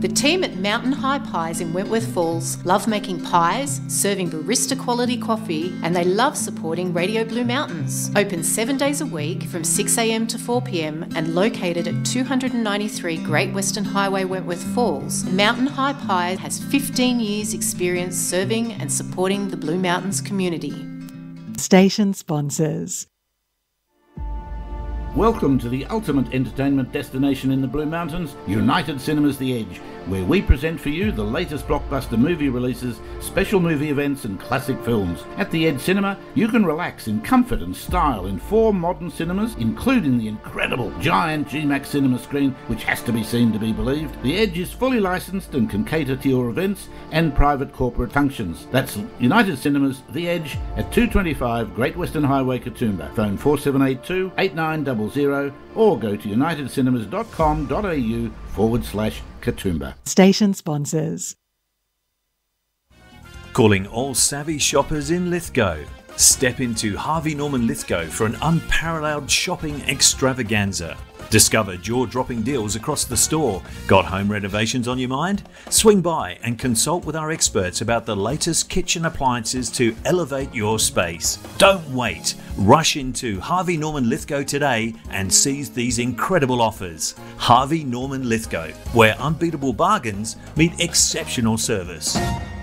The team at Mountain High Pies in Wentworth Falls love making pies, serving barista quality coffee, and they love supporting Radio Blue Mountains. Open 7 days a week from 6 a.m. to 4 p.m. and located at 293 Great Western Highway, Wentworth Falls, Mountain High Pies has 15 years experience serving and supporting the Blue Mountains community. Station sponsors. Welcome to the ultimate entertainment destination in the Blue Mountains, United Cinemas The Edge, where we present for you the latest blockbuster movie releases, special movie events and classic films. At The Edge Cinema, you can relax in comfort and style in 4 modern cinemas, including the incredible giant GMAX cinema screen, which has to be seen to be believed. The Edge is fully licensed and can cater to your events and private corporate functions. That's United Cinemas The Edge at 225 Great Western Highway, Katoomba. Phone 4782 8900 or go to unitedcinemas.com.au/Katoomba. Station sponsors. Calling all savvy shoppers in Lithgow. Step into Harvey Norman Lithgow for an unparalleled shopping extravaganza. Discover jaw-dropping deals across the store. Got home renovations on your mind? Swing by and consult with our experts about the latest kitchen appliances to elevate your space. Don't wait. Rush into Harvey Norman Lithgow today and seize these incredible offers. Harvey Norman Lithgow, where unbeatable bargains meet exceptional service.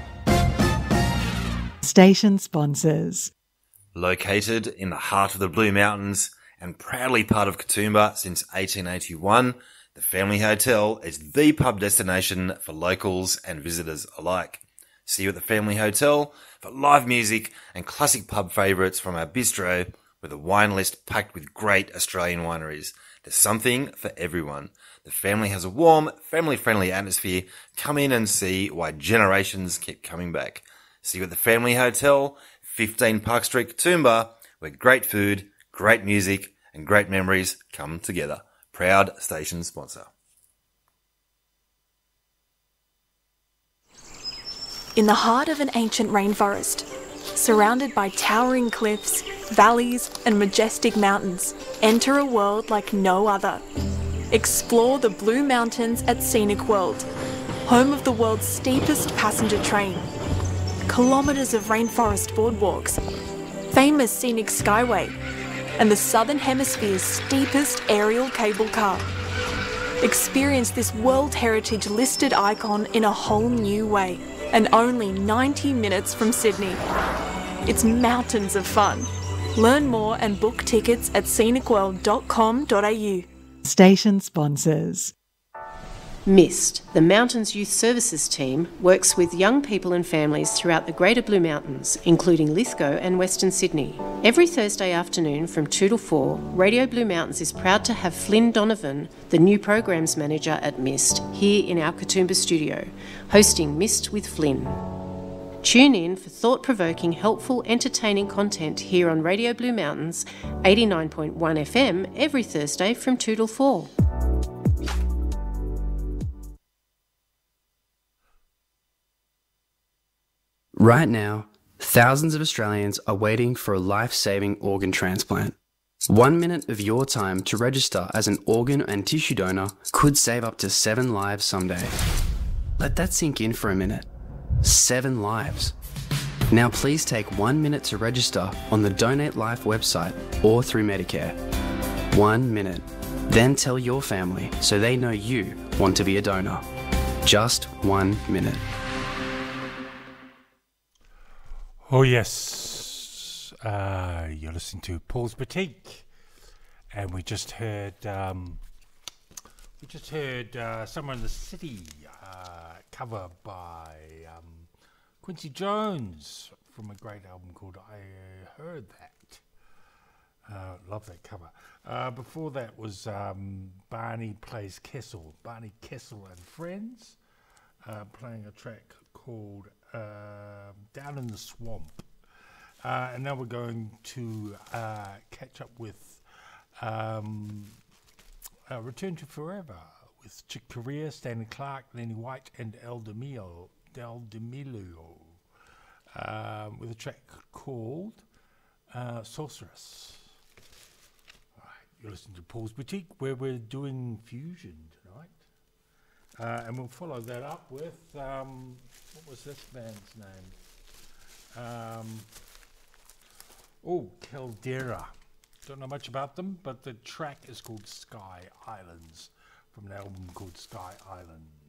Station sponsors. Located in the heart of the Blue Mountains and proudly part of Katoomba since 1881, the Family Hotel is the pub destination for locals and visitors alike. See you at the Family Hotel for live music and classic pub favourites from our bistro with a wine list packed with great Australian wineries. There's something for everyone. The family has a warm, family-friendly atmosphere. Come in and see why generations keep coming back. See you at the Family Hotel, 15 Park Street, Katoomba, where great food, great music and great memories come together. Proud station sponsor. In the heart of an ancient rainforest, surrounded by towering cliffs, valleys and majestic mountains, enter a world like no other. Explore the Blue Mountains at Scenic World, home of the world's steepest passenger train, kilometres of rainforest boardwalks, famous scenic skyway, and the Southern Hemisphere's steepest aerial cable car. Experience this World Heritage listed icon in a whole new way, and only 90 minutes from Sydney. It's mountains of fun. Learn more and book tickets at scenicworld.com.au. Station sponsors. MIST, the Mountains Youth Services team, works with young people and families throughout the Greater Blue Mountains, including Lithgow and Western Sydney. Every Thursday afternoon from 2 to 4, Radio Blue Mountains is proud to have Flynn Donovan, the new Programs Manager at MIST, here in our Katoomba studio, hosting MIST with Flynn. Tune in for thought-provoking, helpful, entertaining content here on Radio Blue Mountains, 89.1 FM, every Thursday from 2 till 4. Right now, thousands of Australians are waiting for a life-saving organ transplant. 1 minute of your time to register as an organ and tissue donor could save up to 7 lives someday. Let that sink in for a minute. 7 lives. Now please take 1 minute to register on the Donate Life website or through Medicare. 1 minute. Then tell your family so they know you want to be a donor. Just 1 minute. Oh yes, you're listening to Paul's Boutique, and we just heard Somewhere in the City, cover by Quincy Jones from a great album called I Heard That. Love that cover. Before that was Barney Plays Kessel, Barney Kessel and Friends, playing a track called Down in the Swamp. And now we're going to catch up with Return to Forever with Chick Corea, Stanley Clarke, Lenny White and Del Demilo with a track called Sorceress. All right, you're listening to Paul's Boutique, where we're doing fusion tonight. And we'll follow that up with, what was this band's name? Caldera. Don't know much about them, but the track is called Sky Islands, from an album called Sky Islands.